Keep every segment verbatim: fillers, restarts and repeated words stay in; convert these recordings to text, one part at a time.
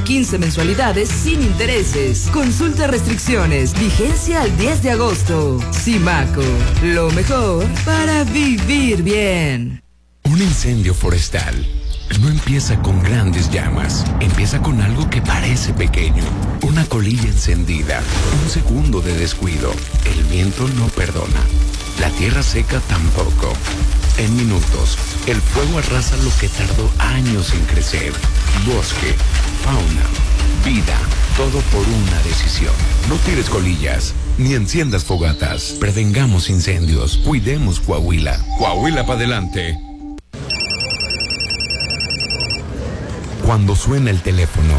quince mensualidades sin intereses. Consulta restricciones. Vigencia al diez de agosto. Simaco, lo mejor para vivir bien. Un incendio forestal no empieza con grandes llamas. Empieza con algo que parece pequeño. Una colilla encendida. Un segundo de descuido. El viento no perdona. La tierra seca tampoco. En minutos, el fuego arrasa lo que tardó años en crecer. Bosque, fauna, vida, todo por una decisión. No tires colillas, ni enciendas fogatas. Prevengamos incendios, cuidemos Coahuila. Coahuila para adelante. Cuando suena el teléfono,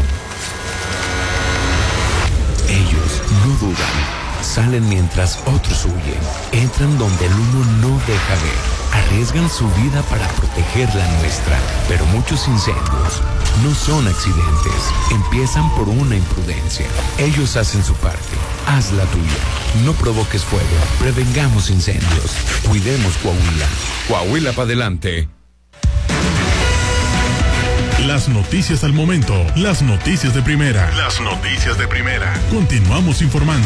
ellos no dudan. Salen mientras otros huyen. Entran donde el humo no deja ver. Arriesgan su vida para proteger la nuestra. Pero muchos incendios no son accidentes. Empiezan por una imprudencia. Ellos hacen su parte. Haz la tuya. No provoques fuego. Prevengamos incendios. Cuidemos Coahuila. Coahuila para adelante. Las noticias al momento. Las noticias de primera. Las noticias de primera. Continuamos informando.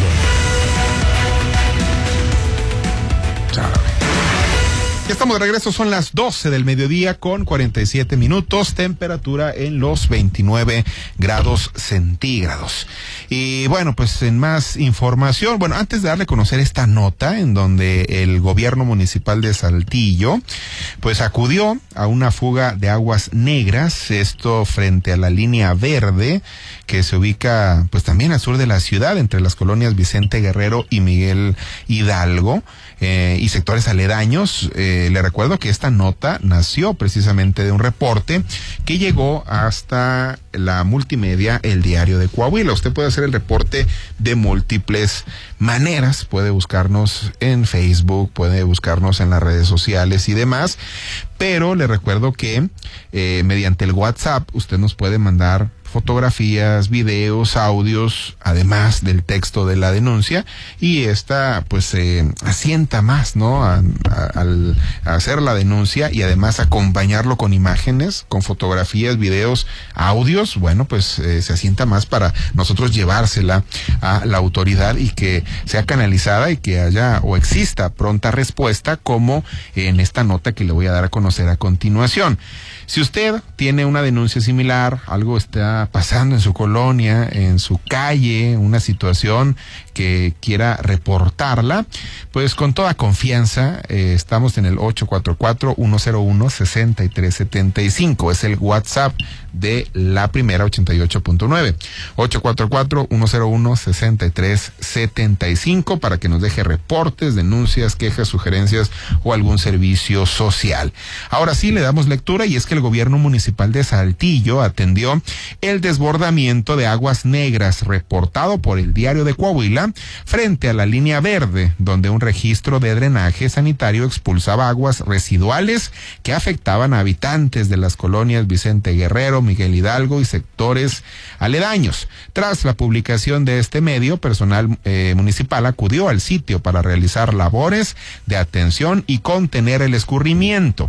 Ya estamos de regreso, son las doce del mediodía con cuarenta y siete minutos, temperatura en los veintinueve grados centígrados. Y bueno, pues en más información, bueno, antes de darle a conocer esta nota en donde el gobierno municipal de Saltillo pues acudió a una fuga de aguas negras, esto frente a la línea verde que se ubica pues también al sur de la ciudad, entre las colonias Vicente Guerrero y Miguel Hidalgo. Eh, y sectores aledaños. Eh, le recuerdo que esta nota nació precisamente de un reporte que llegó hasta la multimedia El Diario de Coahuila. Usted puede hacer el reporte de múltiples maneras, puede buscarnos en Facebook, puede buscarnos en las redes sociales y demás, pero le recuerdo que eh, mediante el WhatsApp usted nos puede mandar fotografías, videos, audios, además del texto de la denuncia, y esta pues se eh, asienta más, ¿no? A, a, al hacer la denuncia y además acompañarlo con imágenes, con fotografías, videos, audios, bueno, pues eh, se asienta más para nosotros llevársela a la autoridad y que sea canalizada y que haya o exista pronta respuesta, como en esta nota que le voy a dar a conocer a continuación. Si usted tiene una denuncia similar, algo está pasando en su colonia, en su calle, una situación que quiera reportarla, pues con toda confianza eh, estamos en el ocho cuatro cuatro, uno cero uno, seis tres siete cinco, es el WhatsApp de la primera ochenta y ocho punto nueve, ocho cuatro cuatro, uno cero uno, seis tres siete cinco, para que nos deje reportes, denuncias, quejas, sugerencias o algún servicio social. Ahora sí le damos lectura, y es que el gobierno municipal de Saltillo atendió el desbordamiento de aguas negras reportado por el Diario de Coahuila frente a la línea verde, donde un registro de drenaje sanitario expulsaba aguas residuales que afectaban a habitantes de las colonias Vicente Guerrero, Miguel Hidalgo y sectores aledaños. Tras la publicación de este medio, personal eh, municipal acudió al sitio para realizar labores de atención y contener el escurrimiento.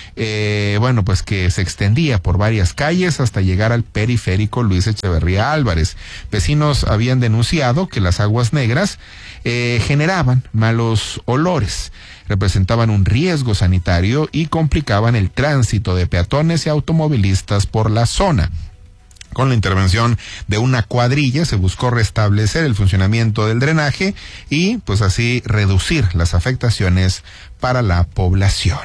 Eh, bueno, pues que se extendía por varias calles hasta llegar al periférico Luis Echeverría Álvarez. Vecinos habían denunciado que las aguas negras eh, generaban malos olores, representaban un riesgo sanitario y complicaban el tránsito de peatones y automovilistas por la zona. Con la intervención de una cuadrilla se buscó restablecer el funcionamiento del drenaje y pues así reducir las afectaciones para la población.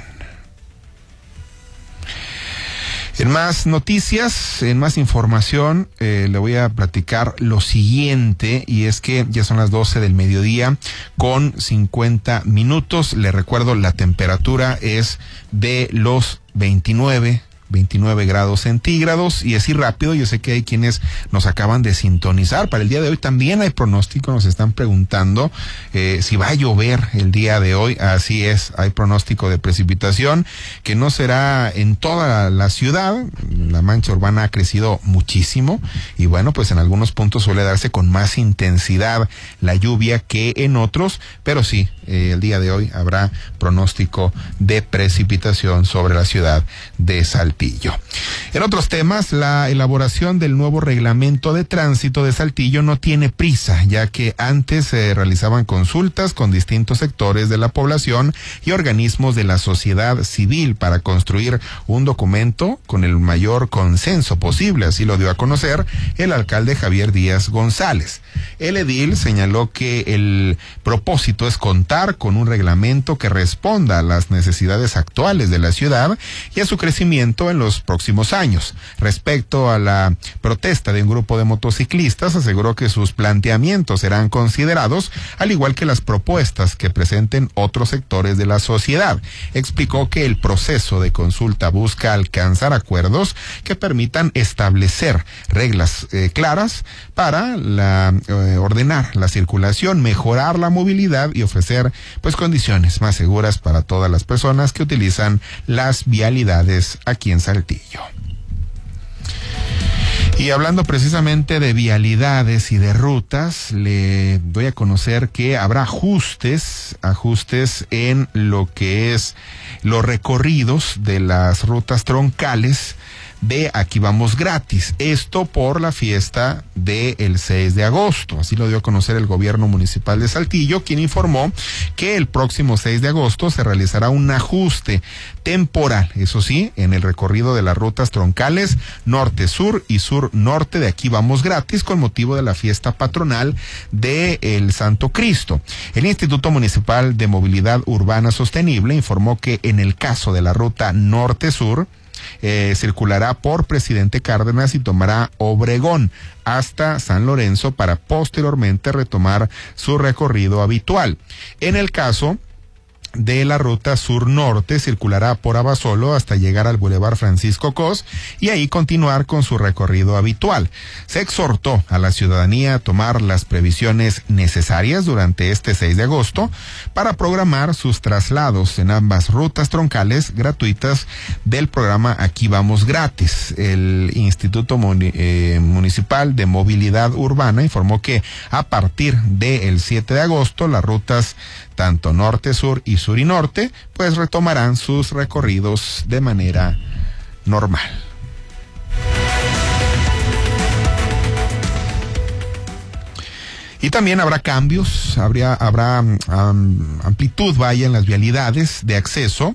En más noticias, en más información, eh, le voy a platicar lo siguiente, y es que ya son las doce del mediodía con cincuenta minutos. Le recuerdo, la temperatura es de los veintinueve grados centígrados, y así rápido, yo sé que hay quienes nos acaban de sintonizar. Para el día de hoy también hay pronóstico, nos están preguntando eh, si va a llover el día de hoy. Así es, hay pronóstico de precipitación que no será en toda la ciudad. La mancha urbana ha crecido muchísimo y bueno, pues en algunos puntos suele darse con más intensidad la lluvia que en otros, pero sí, eh, el día de hoy habrá pronóstico de precipitación sobre la ciudad de Saltillo. Saltillo. En otros temas, la elaboración del nuevo reglamento de tránsito de Saltillo no tiene prisa, ya que antes se realizaban consultas con distintos sectores de la población y organismos de la sociedad civil para construir un documento con el mayor consenso posible, así lo dio a conocer el alcalde Javier Díaz González. El edil señaló que el propósito es contar con un reglamento que responda a las necesidades actuales de la ciudad y a su crecimiento en los próximos años. Respecto a la protesta de un grupo de motociclistas, aseguró que sus planteamientos serán considerados, al igual que las propuestas que presenten otros sectores de la sociedad. Explicó que el proceso de consulta busca alcanzar acuerdos que permitan establecer reglas eh, claras para la eh, ordenar la circulación, mejorar la movilidad y ofrecer pues condiciones más seguras para todas las personas que utilizan las vialidades aquí en Saltillo. Y hablando precisamente de vialidades y de rutas, le doy a conocer que habrá ajustes, ajustes en lo que es los recorridos de las rutas troncales de Aquí Vamos Gratis. Esto por la fiesta del seis de agosto. Así lo dio a conocer el gobierno municipal de Saltillo, quien informó que el próximo seis de agosto se realizará un ajuste temporal, eso sí, en el recorrido de las rutas troncales norte-sur y sur-norte de Aquí Vamos Gratis con motivo de la fiesta patronal de el Santo Cristo. El Instituto Municipal de Movilidad Urbana Sostenible informó que en el caso de la ruta norte-sur, Eh, circulará por Presidente Cárdenas y tomará Obregón hasta San Lorenzo para posteriormente retomar su recorrido habitual. En el caso de la ruta sur-norte, circulará por Abasolo hasta llegar al Boulevard Francisco Cos y ahí continuar con su recorrido habitual. Se exhortó a la ciudadanía a tomar las previsiones necesarias durante este seis de agosto para programar sus traslados en ambas rutas troncales gratuitas del programa Aquí Vamos Gratis. El Instituto Muni- eh, Municipal de Movilidad Urbana informó que a partir del siete de agosto las rutas tanto norte, sur y sur y norte, pues retomarán sus recorridos de manera normal. Y también habrá cambios, habría, habrá um, amplitud, vaya, en las vialidades de acceso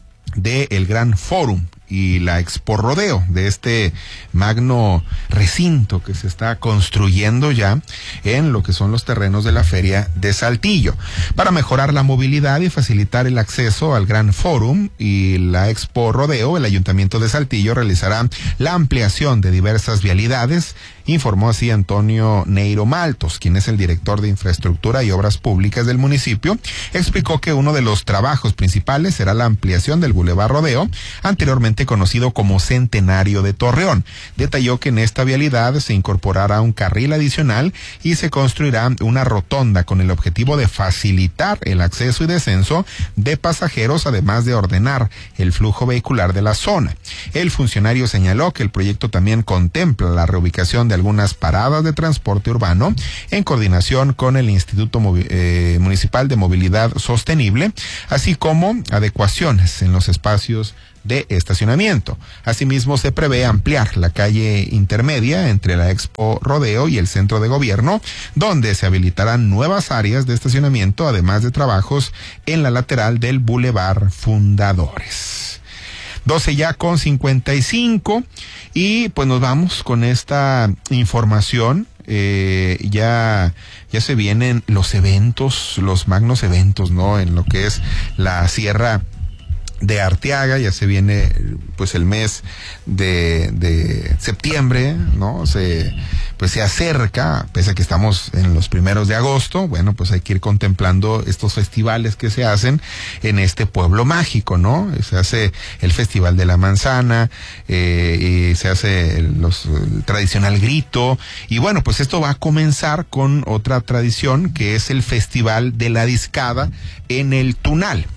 del Gran Fórum y la Expo Rodeo, de este magno recinto que se está construyendo ya en lo que son los terrenos de la Feria de Saltillo. Para mejorar la movilidad y facilitar el acceso al Gran Fórum y la Expo Rodeo, el Ayuntamiento de Saltillo realizará la ampliación de diversas vialidades, informó así Antonio Neiro Maltos, quien es el director de Infraestructura y Obras Públicas del municipio. Explicó que uno de los trabajos principales será la ampliación del Boulevard Rodeo, anteriormente conocido como Centenario de Torreón. Detalló que en esta vialidad se incorporará un carril adicional y se construirá una rotonda con el objetivo de facilitar el acceso y descenso de pasajeros, además de ordenar el flujo vehicular de la zona. El funcionario señaló que el proyecto también contempla la reubicación de algunas paradas de transporte urbano en coordinación con el Instituto Movi- eh, Municipal de Movilidad Sostenible, así como adecuaciones en los espacios de estacionamiento. Asimismo, se prevé ampliar la calle intermedia entre la Expo Rodeo y el Centro de Gobierno, donde se habilitarán nuevas áreas de estacionamiento, además de trabajos en la lateral del Boulevard Fundadores. doce ya con cincuenta y cinco y pues nos vamos con esta información. Eh, ya, ya se vienen los eventos, los magnos eventos, ¿no? En lo que es la Sierra de Arteaga, ya se viene pues el mes de, de septiembre, ¿no? Se, pues se acerca, pese a que estamos en los primeros de agosto, bueno, pues hay que ir contemplando estos festivales que se hacen en este pueblo mágico, ¿no? Se hace el Festival de la Manzana, eh, y se hace el, los, el tradicional grito, y bueno, pues esto va a comenzar con otra tradición que es el Festival de la Discada en el Tunal.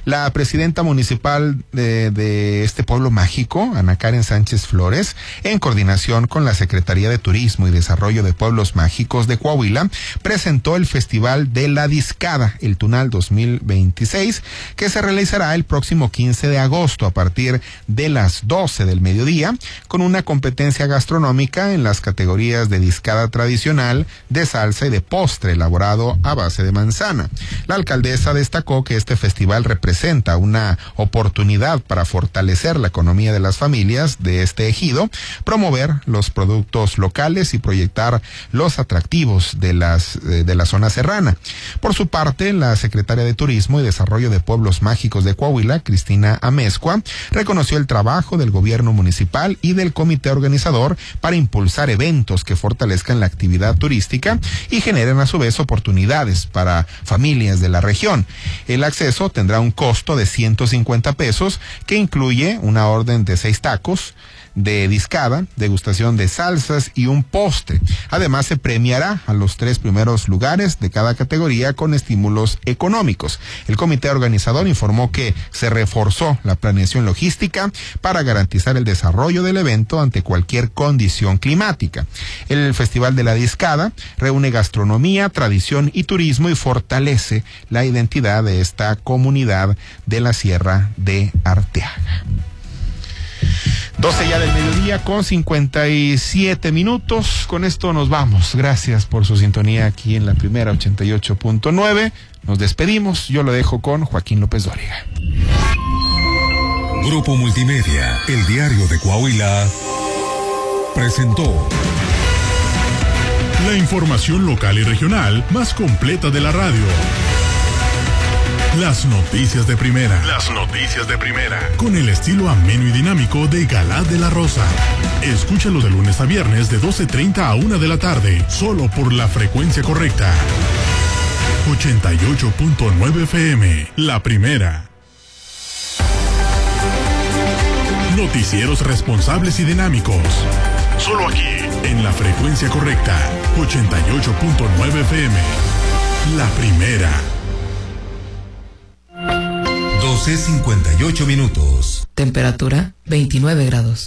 La presidenta municipal de, de este pueblo mágico, Ana Karen Sánchez Flores, en coordinación con la Secretaría de Turismo y Desarrollo de Pueblos Mágicos de Coahuila, presentó el Festival de la Discada, el Tunal dos mil veintiséis, que se realizará el próximo quince de agosto a partir de las doce del mediodía, con una competencia gastronómica en las categorías de discada tradicional, de salsa y de postre elaborado a base de manzana. La alcaldesa destacó que este festival representa una oportunidad para fortalecer la economía de las familias de este ejido, promover los productos locales y proyectar los atractivos de las de la zona serrana. Por su parte, la secretaria de Turismo y Desarrollo de Pueblos Mágicos de Coahuila, Cristina Amezcua, reconoció el trabajo del gobierno municipal y del comité organizador para impulsar eventos que fortalezcan la actividad turística y generen a su vez oportunidades para familias de la región. El acceso tendrá un costo de ciento cincuenta pesos que incluye una orden de seis tacos de discada, degustación de salsas y un postre. Además, se premiará a los tres primeros lugares de cada categoría con estímulos económicos. El comité organizador informó que se reforzó la planeación logística para garantizar el desarrollo del evento ante cualquier condición climática. El Festival de la Discada reúne gastronomía, tradición y turismo y fortalece la identidad de esta comunidad de la Sierra de Arteaga. doce ya del mediodía con cincuenta y siete minutos. Con esto nos vamos. Gracias por su sintonía aquí en la primera ochenta y ocho punto nueve. Nos despedimos. Yo lo dejo con Joaquín López Dóriga. Grupo Multimedia, el diario de Coahuila, presentó la información local y regional más completa de la radio. Las noticias de primera. Las noticias de primera. Con el estilo ameno y dinámico de Galá de la Rosa. Escúchalo de lunes a viernes de doce treinta a una de la tarde, solo por la frecuencia correcta. ochenta y ocho punto nueve F M, la primera. Noticieros responsables y dinámicos. Solo aquí, en la frecuencia correcta. ochenta y ocho punto nueve F M, la primera. doce cincuenta y ocho minutos. Temperatura veintinueve grados.